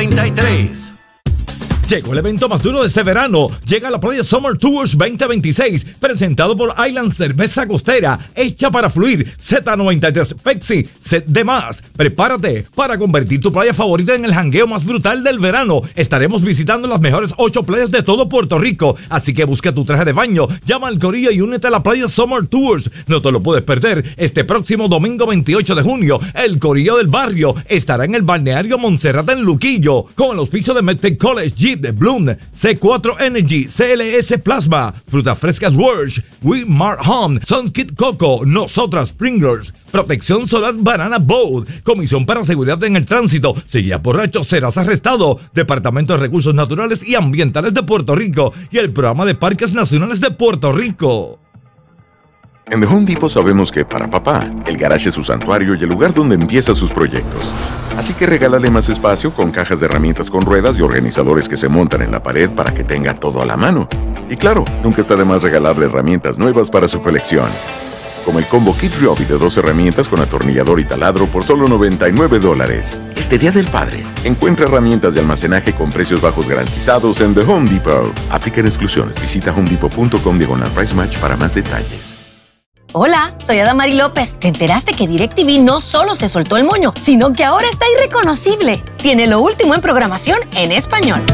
93. Llegó el evento más duro de este verano. Llega a la Playa Summer Tours 2026, presentado por Island Cerveza Costera, hecha para fluir, Z93 Pepsi, Set de más. Prepárate para convertir tu playa favorita en el jangueo más brutal del verano. Estaremos visitando las mejores 8 playas de todo Puerto Rico, así que busca tu traje de baño, llama al corillo y únete a la Playa Summer Tours. No te lo puedes perder. Este próximo domingo 28 de junio, el corillo del barrio estará en el balneario Monserrate en Luquillo, con el auspicio de Medtech College, Jeep, Bloom, C4 Energy, CLS Plasma, Frutas Frescas Worsh, We Mart Home, Sunskit Coco, Nosotras Springlers, Protección Solar Banana Boat, Comisión para Seguridad en el Tránsito, si guías borracho serás arrestado, Departamento de Recursos Naturales y Ambientales de Puerto Rico y el Programa de Parques Nacionales de Puerto Rico. En The Home Depot sabemos que para papá, el garage es su santuario y el lugar donde empieza sus proyectos. Así que regálale más espacio con cajas de herramientas con ruedas y organizadores que se montan en la pared para que tenga todo a la mano. Y claro, nunca está de más regalarle herramientas nuevas para su colección. Como el combo Kid Ryobi de 2 herramientas con atornillador y taladro por solo $99. Este Día del Padre, encuentra herramientas de almacenaje con precios bajos garantizados en The Home Depot. Aplican exclusiones. Visita homedepot.com/price match para más detalles. Hola, soy Adamari López. ¿Te enteraste que DirecTV no solo se soltó el moño, sino que ahora está irreconocible? Tiene lo último en programación en español.